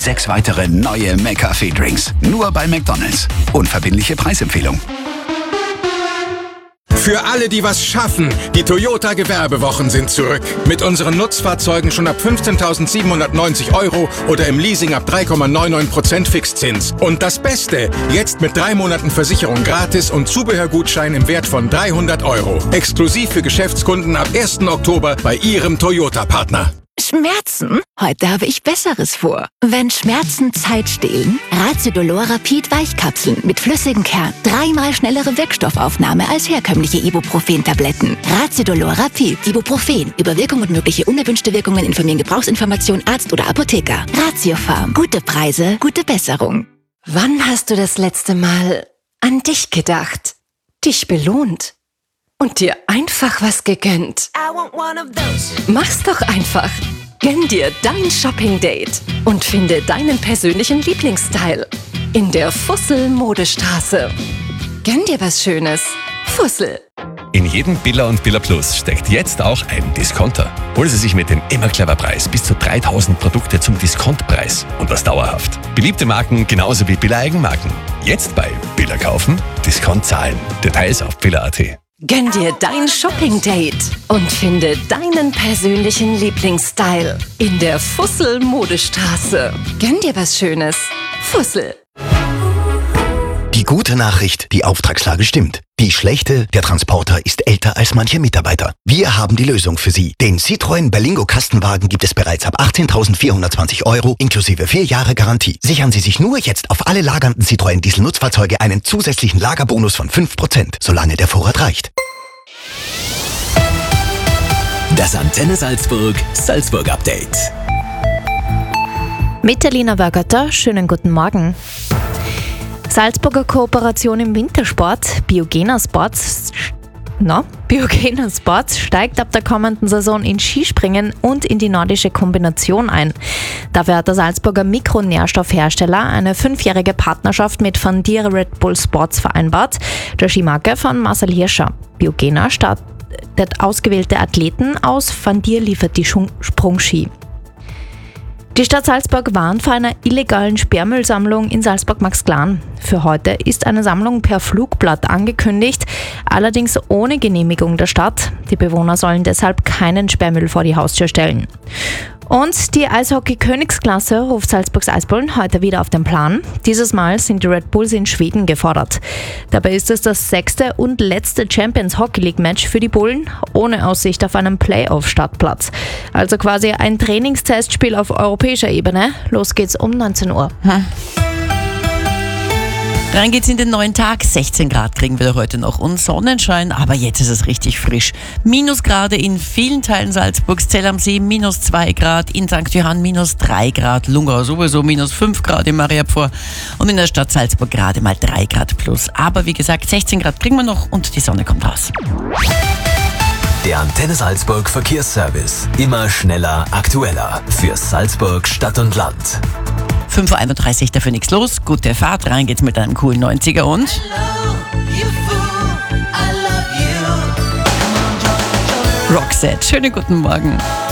6 weitere neue McCafé-Drinks. Nur bei McDonald's. Unverbindliche Preisempfehlung. Für alle, die was schaffen, die Toyota Gewerbewochen sind zurück. Mit unseren Nutzfahrzeugen schon ab 15.790 € oder im Leasing ab 3,99% Fixzins. Und das Beste, jetzt mit 3 Monaten Versicherung gratis und Zubehörgutschein im Wert von 300 €. Exklusiv für Geschäftskunden ab 1. Oktober bei Ihrem Toyota-Partner. Schmerzen? Heute habe ich Besseres vor. Wenn Schmerzen Zeit stehlen, Raziodolor Rapid Weichkapseln mit flüssigem Kern. 3-mal schnellere Wirkstoffaufnahme als herkömmliche Ibuprofen-Tabletten. Raziodolor Rapid Ibuprofen. Über Wirkung und mögliche unerwünschte Wirkungen informieren Gebrauchsinformation Arzt oder Apotheker. Ratiopharm. Gute Preise, gute Besserung. Wann hast du das letzte Mal an dich gedacht? Dich belohnt? Und dir einfach was gegönnt? Mach's doch einfach. Gönn dir dein Shopping-Date und finde deinen persönlichen Lieblingsstyle in der Fussel Modestraße. Gönn dir was Schönes. Fussel. In jedem Billa und Billa Plus steckt jetzt auch ein Discounter. Holen Sie sich mit dem immer clever Preis bis zu 3000 Produkte zum Diskontpreis und das dauerhaft. Beliebte Marken genauso wie Billa Eigenmarken. Jetzt bei Billa kaufen, Discount zahlen. Details auf billa.at. Gönn dir dein Shopping-Date und finde deinen persönlichen Lieblingsstyle in der Fussel Modestraße. Gönn dir was Schönes. Fussel. Die gute Nachricht, die Auftragslage stimmt. Die schlechte, der Transporter ist älter als manche Mitarbeiter. Wir haben die Lösung für Sie. Den Citroën Berlingo Kastenwagen gibt es bereits ab 18.420 € inklusive 4 Jahre Garantie. Sichern Sie sich nur jetzt auf alle lagernden Citroën Diesel-Nutzfahrzeuge einen zusätzlichen Lagerbonus von 5%, solange der Vorrat reicht. Das Antenne Salzburg Update. Mit der Lina Wörgötter, schönen guten Morgen. Salzburger Kooperation im Wintersport, Biogener Sports steigt ab der kommenden Saison in Skispringen und in die nordische Kombination ein. Dafür hat der Salzburger Mikronährstoffhersteller eine 5-jährige Partnerschaft mit Van Dier Red Bull Sports vereinbart, der Skimarke von Marcel Hirscher. Biogener startet ausgewählte Athleten aus, Van Dier liefert die Sprungski. Die Stadt Salzburg warnt vor einer illegalen Sperrmüllsammlung in Salzburg-Maxglan. Für heute ist eine Sammlung per Flugblatt angekündigt, allerdings ohne Genehmigung der Stadt. Die Bewohner sollen deshalb keinen Sperrmüll vor die Haustür stellen. Und die Eishockey-Königsklasse ruft Salzburgs Eisbullen heute wieder auf den Plan. Dieses Mal sind die Red Bulls in Schweden gefordert. Dabei ist es das 6. und letzte Champions Hockey League Match für die Bullen, ohne Aussicht auf einen Playoff-Startplatz. Also quasi ein Trainingstestspiel auf europäischer Ebene. Los geht's um 19 Uhr. Rein geht's in den neuen Tag. 16 Grad kriegen wir heute noch und Sonnenschein, aber jetzt ist es richtig frisch. Minusgrade in vielen Teilen Salzburgs, Zell am See -2 Grad, in St. Johann -3 Grad, Lungau sowieso -5 Grad in Mariapfor und in der Stadt Salzburg gerade mal 3 Grad plus. Aber wie gesagt, 16 Grad kriegen wir noch und die Sonne kommt raus. Der Antenne Salzburg Verkehrsservice. Immer schneller, aktueller. Für Salzburg, Stadt und Land. 5.31 Uhr, dafür nichts los. Gute Fahrt, rein geht's mit einem coolen 90er und Roxette. Schönen guten Morgen.